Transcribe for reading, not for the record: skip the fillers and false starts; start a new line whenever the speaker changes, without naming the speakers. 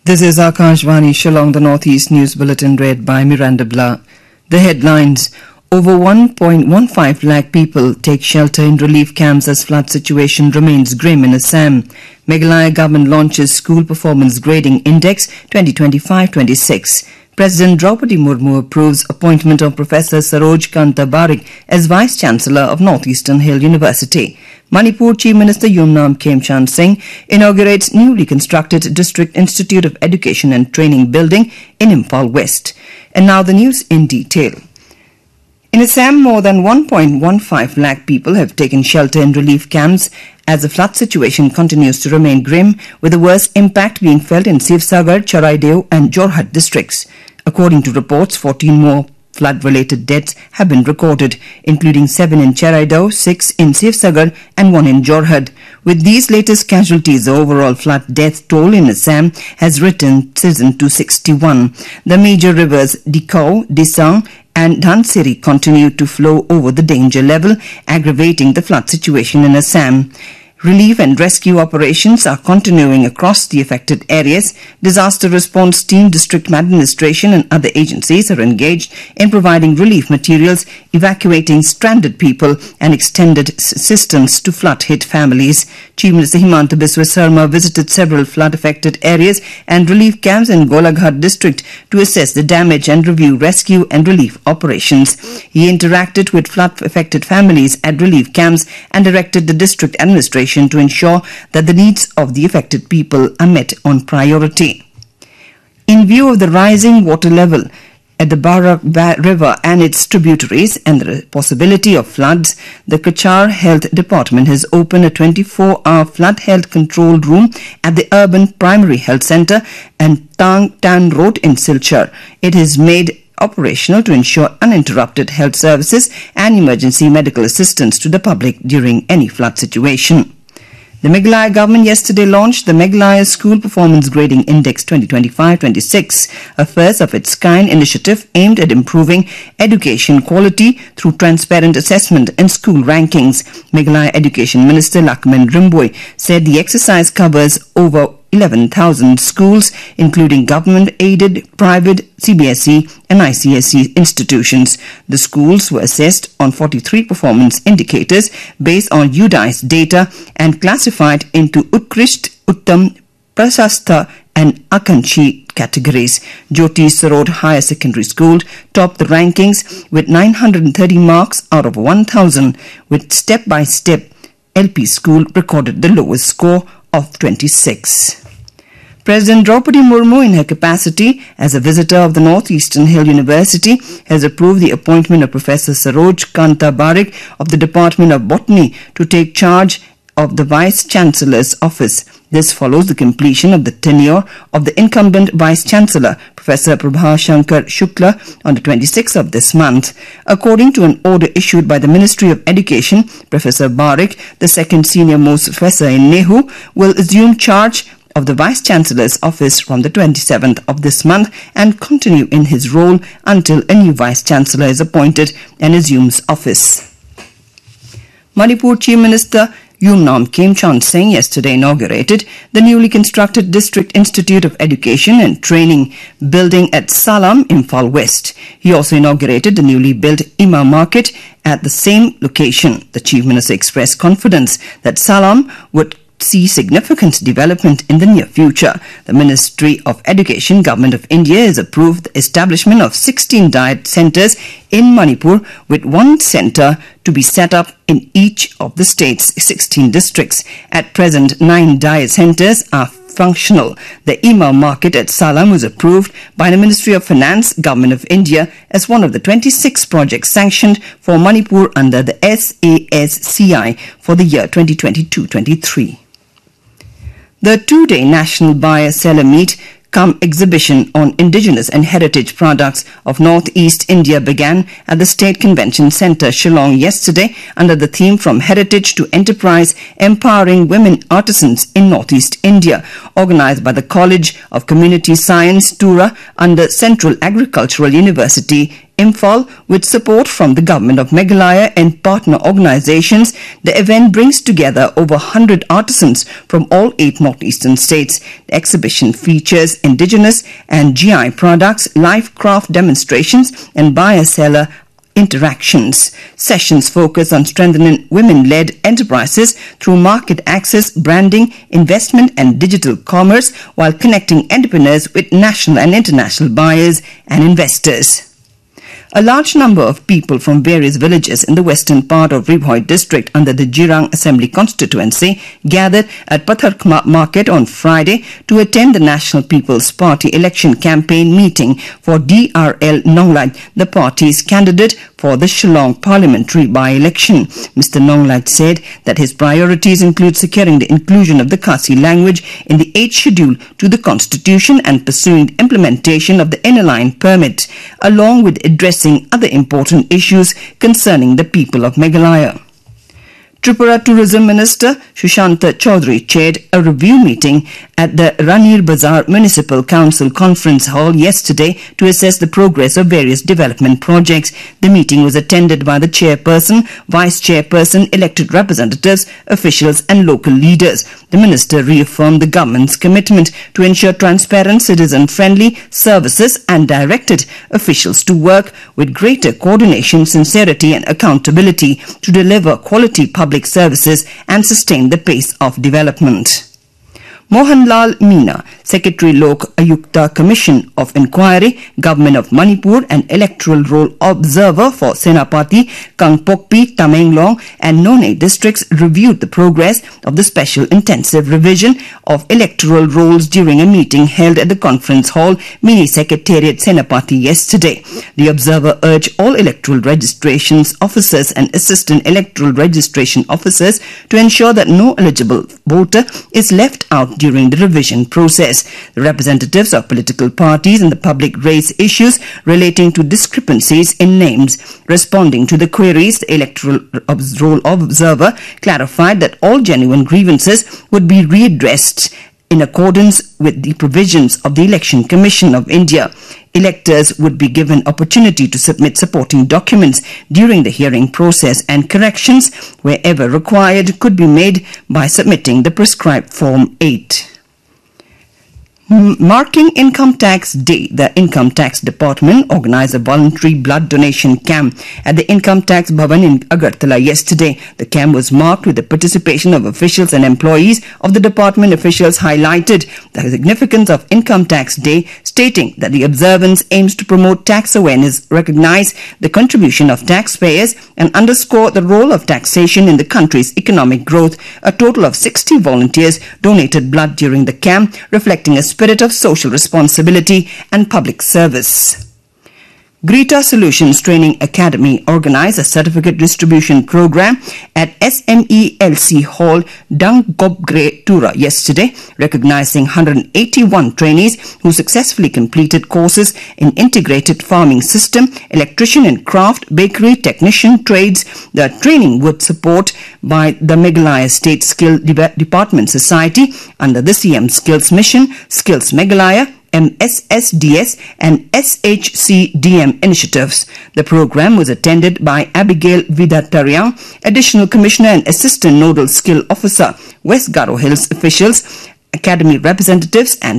This is Akashvani Shillong, the Northeast News Bulletin read by Miranda Blah. The headlines: over 1.15 lakh people take shelter in relief camps as flood situation remains grim in Assam. Meghalaya government launches School Performance Grading Index 2025-26. President Draupadi Murmu approves appointment of Professor Saroj Kanta Barik as Vice-Chancellor of Northeastern Hill University. Manipur Chief Minister Yumnam Khemchand Singh inaugurates newly constructed District Institute of Education and Training building in Imphal West. And now the news in detail. In Assam, more than 1.15 lakh people have taken shelter in relief camps as the flood situation continues to remain grim, with the worst impact being felt in Sivsagar, Charaideo and Jorhat districts. According to reports, 14 more flood-related deaths have been recorded, including 7 in Charaideo, 6 in Sivsagar and 1 in Jorhat. With these latest casualties, the overall flood death toll in Assam has risen to 61. The major rivers Dikau, Disang and Dhansiri continue to flow over the danger level, aggravating the flood situation in Assam. Relief and rescue operations are continuing across the affected areas. Disaster response team, district administration and other agencies are engaged in providing relief materials, evacuating stranded people and extended assistance to flood-hit families. Chief Minister Himanta Biswa Sarma visited several flood-affected areas and relief camps in Golaghat district to assess the damage and review rescue and relief operations. He interacted with flood-affected families at relief camps and directed the district administration to ensure that the needs of the affected people are met on priority. In view of the rising water level at the Barak River and its tributaries and the possibility of floods, the Cachar Health Department has opened a 24-hour flood health control room at the Urban Primary Health Centre and Tan Road in Silchar. It is made operational to ensure uninterrupted health services and emergency medical assistance to the public during any flood situation. The Meghalaya government yesterday launched the Meghalaya School Performance Grading Index 2025-26, a first-of-its-kind initiative aimed at improving education quality through transparent assessment and school rankings. Meghalaya Education Minister Lakman Rimboy said the exercise covers over 11,000 schools, including government-aided, private, CBSE and ICSE institutions. The schools were assessed on 43 performance indicators based on UDICE data and classified into Utkrisht, Uttam, Prashasta and Akanchi categories. Jyoti Sarod Higher Secondary School topped the rankings with 930 marks out of 1,000, with step-by-step LP School recorded the lowest score of 26. President Draupadi Murmu, in her capacity as a visitor of the Northeastern Hill University, has approved the appointment of Professor Saroj Kanta Barik of the Department of Botany to take charge of the Vice-Chancellor's office. This follows the completion of the tenure of the incumbent Vice-Chancellor, Professor Prabhashankar Shukla, on the 26th of this month. According to an order issued by the Ministry of Education, Professor Barik, the second senior-most professor in Nehu, will assume charge of the Vice-Chancellor's office from the 27th of this month and continue in his role until a new Vice-Chancellor is appointed and assumes office. Manipur Chief Minister Yumnam Khemchand Singh yesterday inaugurated the newly constructed District Institute of Education and Training building at Salam, Imphal West. He also inaugurated the newly built Ima Market at the same location. The Chief Minister expressed confidence that Salam would see significant development in the near future. The Ministry of Education, Government of India, has approved the establishment of 16 diet centres in Manipur, with one centre to be set up in each of the state's 16 districts. At present, 9 diet centres are functional. The Ima Market at Salam was approved by the Ministry of Finance, Government of India, as one of the 26 projects sanctioned for Manipur under the SASCI for the year 2022-23. The two-day National Buyer-Seller Meet cum exhibition on indigenous and heritage products of Northeast India began at the State Convention Centre, Shillong, yesterday under the theme From Heritage to Enterprise, Empowering Women Artisans in Northeast India, organised by the College of Community Science, Tura, under Central Agricultural University Imphal, with support from the government of Meghalaya and partner organizations, the event brings together over 100 artisans from all 8 northeastern states. The exhibition features indigenous and GI products, live craft demonstrations and buyer-seller interactions. Sessions focus on strengthening women-led enterprises through market access, branding, investment and digital commerce, while connecting entrepreneurs with national and international buyers and investors. A large number of people from various villages in the western part of Ribhoi district under the Jirang Assembly constituency gathered at Patharkma market on Friday to attend the National People's Party election campaign meeting for DRL Nonglaj, the party's candidate for the Shillong parliamentary by-election. Mr. Nonglaj said that his priorities include securing the inclusion of the Khasi language in the 8th schedule to the constitution and pursuing the implementation of the inner line permit, along with addressing other important issues concerning the people of Meghalaya. Tripura Tourism Minister Sushanta Chaudhary chaired a review meeting at the Ranir Bazar Municipal Council Conference Hall yesterday to assess the progress of various development projects. The meeting was attended by the chairperson, vice chairperson, elected representatives, officials and local leaders. The minister reaffirmed the government's commitment to ensure transparent, citizen-friendly services and directed officials to work with greater coordination, sincerity and accountability to deliver quality public services and sustain the pace of development. Mohanlal Meena, Secretary Lok Ayukta Commission of Inquiry, Government of Manipur and Electoral Roll Observer for Senapati, Kangpokpi, Tamenglong and Noney districts reviewed the progress of the special intensive revision of electoral rolls during a meeting held at the conference hall, Mini Secretariat Senapati yesterday. The observer urged all electoral registrations officers and assistant electoral registration officers to ensure that no eligible voter is left out during the revision process. The representatives of political parties and the public raised issues relating to discrepancies in names. Responding to the queries, the Electoral Roll Observer clarified that all genuine grievances would be readdressed in accordance with the provisions of the Election Commission of India. Electors would be given opportunity to submit supporting documents during the hearing process, and corrections wherever required could be made by submitting the prescribed Form 8. Marking Income Tax Day, the Income Tax Department organized a voluntary blood donation camp at the Income Tax Bhavan in Agartala yesterday. The camp was marked with the participation of officials and employees of the department. Officials highlighted the significance of Income Tax Day, stating that the observance aims to promote tax awareness, recognize the contribution of taxpayers and underscore the role of taxation in the country's economic growth. A total of 60 volunteers donated blood during the camp, reflecting a spirit of social responsibility and public service. Greta Solutions Training Academy organized a certificate distribution program at SMELC Hall, Dangobgre, Tura yesterday, recognizing 181 trainees who successfully completed courses in integrated farming system, electrician and craft, bakery, technician, trades. The training was supported by the Meghalaya State Skill Department Society under the CM Skills Mission, Skills Meghalaya, MSSDS and SHCDM initiatives. The program was attended by Abigail Vidatarian, Additional Commissioner and Assistant Nodal Skill Officer, West Garo Hills officials, Academy representatives and